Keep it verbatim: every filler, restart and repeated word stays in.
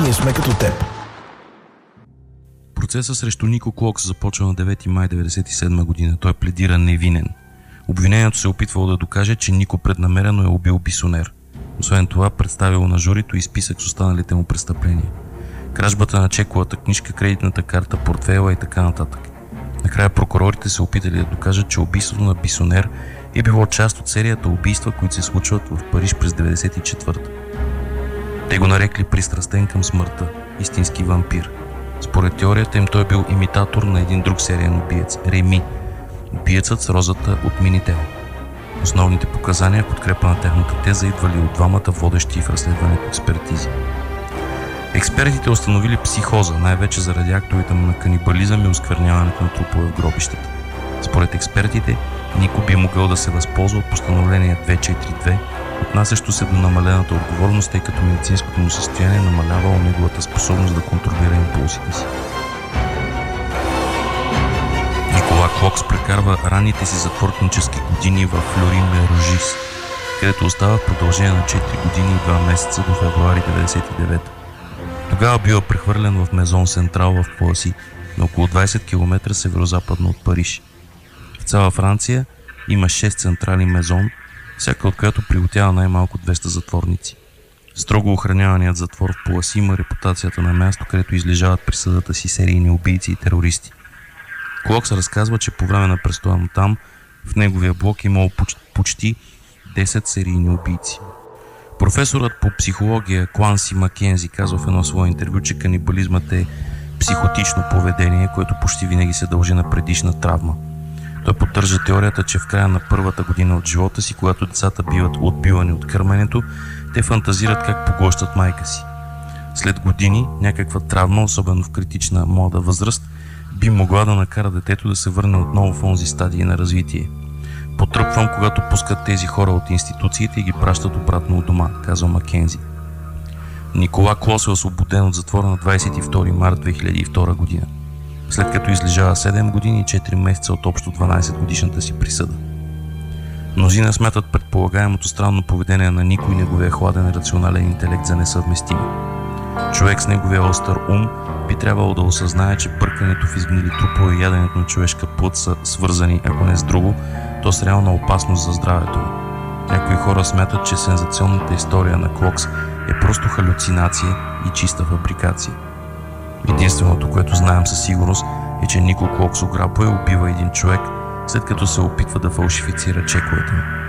Ние сме като теб. Процесът срещу Нико Клокс започва на девети май деветдесет и седма година. Той пледира невинен. Обвинението се опитвало да докаже, че Нико преднамерено е убил Бисонер. Освен това, представило на журито и списък с останалите му престъпления. Кражбата на чековата книжка, кредитната карта, портфейла и така нататък. Накрая прокурорите се опитали да докажат, че убийството на Бисонер е било част от серията убийства, които се случват в Париж през деветдесет и четвърта. Те го нарекли пристрастен към смъртта, истински вампир. Според теорията им той е бил имитатор на един друг сериен убиец – Реми, убиецът с розата от Минител. Основните показания в подкрепа на тяхната теза идвали от двамата водещи в разследването експертизи. Експертите установили психоза, най-вече заради актовете му на канибализъм и оскверняването на трупове в гробищата. Според експертите, Нико би могъл да се възползва от постановление двеста четиридесет и две, отнасящо се до намалената отговорност, тъй като медицинското му състояние намалявало неговата способност да контролира импулсите си. Никола Клокс прекарва ранните си затворнически години в Флюри-Мерожис, където остава в продължение на четири години и два месеца до февруари деветдесет и девета. Тогава бива прехвърлен в Мезон Сентрал в Пуаси, на около двадесет километра северозападно от Париж. В цяла Франция има шест централи Мезон, всяка от която приготява най-малко двеста затворници. Строго охраняваният затвор в Пуаси има репутацията на място, където излежават присъдата си серийни убийци и терористи. Клокс разказва, че по време на престоя му там, в неговия блок имало почти десет серийни убийци. Професорът по психология Куанси Маккензи казва в едно свое интервю, че канибализмът е психотично поведение, което почти винаги се дължи на предишна травма. Той поддържа теорията, че в края на първата година от живота си, когато децата биват отбивани от кърменето, те фантазират как поглъщат майка си. След години, някаква травма, особено в критична млада възраст, би могла да накара детето да се върне отново в онзи стадий на развитие. Потръпвам, когато пускат тези хора от институциите и ги пращат обратно от дома, казва Маккензи. Никола Клокс е освободен от затвора на двадесет и втори март две хиляди и втора година, след като излежава седем години и четири месеца от общо дванадесет годишната си присъда. Мнозина смятат предполагаемото странно поведение на Нико и неговия хладен рационален интелект за несъвместими. Човек с неговия остър ум би трябвало да осъзнае, че бъркането в изгнили трупове и яденето на човешка плът са свързани, ако не с друго, то с реална опасност за здравето му. Някои хора смятат, че сензационната история на Клокс е просто халюцинация и чиста фабрикация. Единственото, което знаем със сигурност, е, че Нико Клокс ограбва и убива един човек, след като се опитва да фалшифицира чековете му.